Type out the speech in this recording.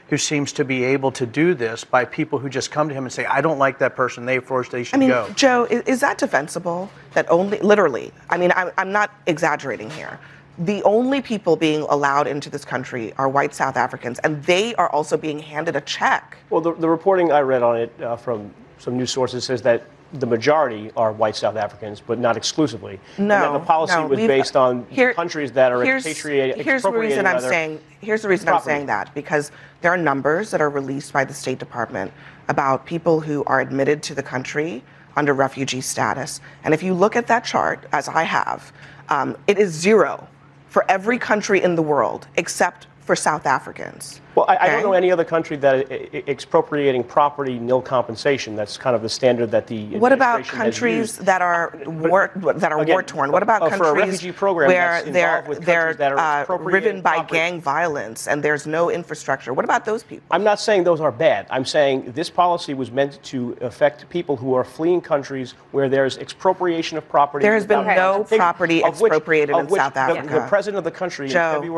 who seems to be able to do this by people who just come to him and say, I don't like that person, they should go. Joe, is that defensible? That only, literally, I'm not exaggerating here. The only people being allowed into this country are white South Africans, and they are also being handed a check. Well, the reporting I read on it from some news sources says that the majority are white South Africans, but not exclusively. No, and the policy was based on countries that are expropriating. Here's the reason I'm saying that, because there are numbers that are released by the State Department about people who are admitted to the country under refugee status. And if you look at that chart, as I have, it is 0 for every country in the world except for South Africans. Well, I don't know any other country that expropriating property, nil compensation. That's kind of the standard that the What about countries that are war torn? What about countries where they're riven by gang violence and there's no infrastructure? What about those people? I'm not saying those are bad. I'm saying this policy was meant to affect people who are fleeing countries where there's expropriation of property. There has been no property expropriated in South Africa. The president of the country in February